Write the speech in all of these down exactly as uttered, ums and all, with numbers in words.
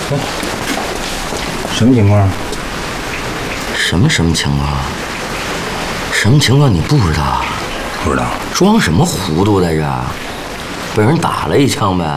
什么情况？ 什么什么情况？什么情况你不知道？ 不知道。 装什么糊涂在这儿？被人打了一枪呗。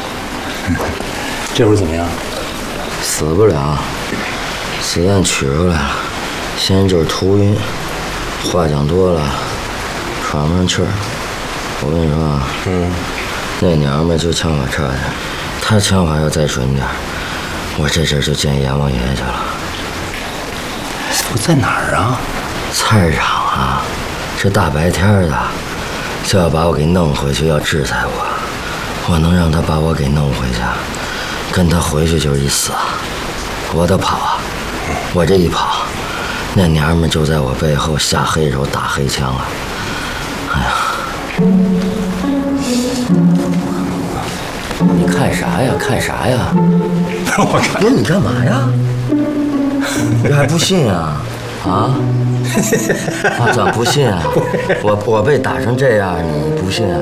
这会儿怎么样？ 死不了，子弹取出来了，现在就是头晕，话讲多了，喘不上气儿。我跟你说啊，嗯，那娘们就枪法差点，她枪法要再准点，我这阵就见阎王爷去了。 不在哪儿啊？ 菜市场啊，这大白天的，就要把我给弄回去，要制裁我，我能让他把我给弄回去，跟他回去就是一死。我得跑啊！我这一跑，那娘们就在我背后下黑手打黑枪了。哎呀！你看啥呀？看啥呀？ 我看。 不是你干嘛呀？你还不信啊？啊？啊？怎么不信啊？我我被打成这样，你不信啊？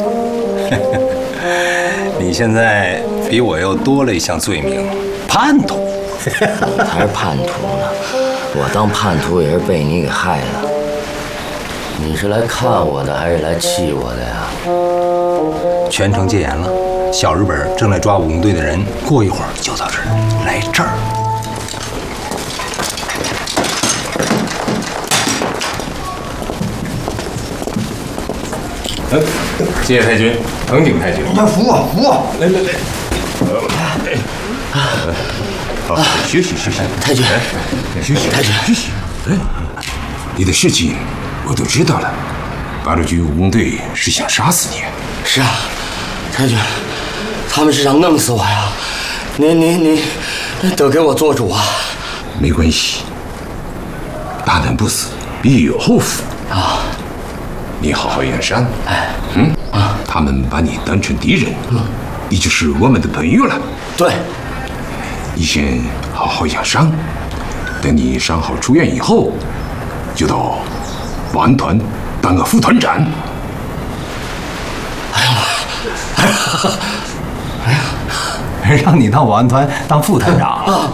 你现在比我又多了一项罪名，叛徒。 还是叛徒呢？我当叛徒也是被你给害的。你是来看我的，还是来气我的呀？ 全城戒严了，小日本正在抓武工队的人，过一会儿就到这儿来这儿。嗯，谢谢太君，藤井太君。 要扶我，扶我！ 来来来。好，休息休息。 太君， 休息。 太君， 休息。哎，你的事情我都知道了。八路军武工队是想杀死你。 是啊，太君，他们是想弄死我呀！您您您，得给我做主啊！ 没关系，大难不死，必有后福啊！ 你好好养伤。 哎， 嗯啊，他们把你当成敌人，嗯，你就是我们的朋友了。 对。 你先好好养伤，等你伤好出院以后，就到保安团当个副团长。 哎呀妈！哎呀！哎呀！让你当保安团当副团长啊！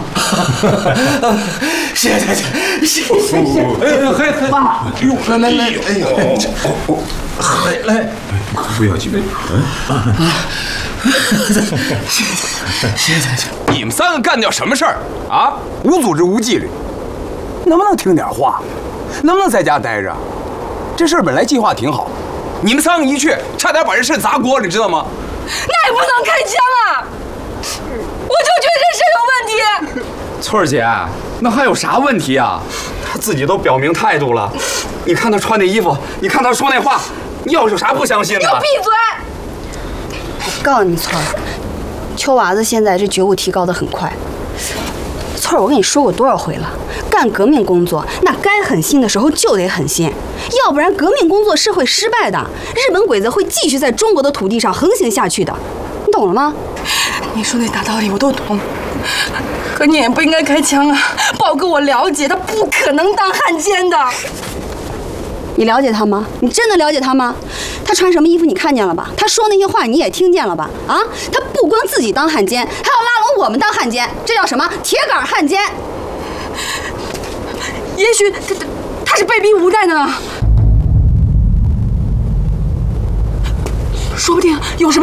谢谢太君，谢谢谢谢。 哎嘿嘿，妈！哎呦，来来来，哎呦，来来， 不要紧。 嗯啊。谢谢谢谢太君。 你们三个干掉什么事儿啊？无组织无纪律，能不能听点话？能不能在家待着？这事儿本来计划挺好，你们三个一去，差点把这事砸锅了，你知道吗？ 那也不能开枪啊！我就觉得这事有问题。 翠儿姐，那还有啥问题啊？他自己都表明态度了，你看他穿那衣服，你看他说那话，你要是有啥不相信的？ 你闭嘴！ 我告诉你，翠儿，秋娃子现在这觉悟提高得很快。翠儿，我跟你说过多少回了，干革命工作那该狠心的时候就得狠心，要不然革命工作是会失败的，日本鬼子会继续在中国的土地上横行下去的，你懂了吗？ 你说那大道理我都懂，可你也不应该开枪啊！豹哥我了解，他不可能当汉奸的。 你了解他吗？你真的了解他吗？他穿什么衣服你看见了吧？他说那些话你也听见了吧？啊，他不光自己当汉奸，还要拉拢我们当汉奸，这叫什么？铁杆汉奸。 也许他他他是被逼无奈的呢，说不定有什么。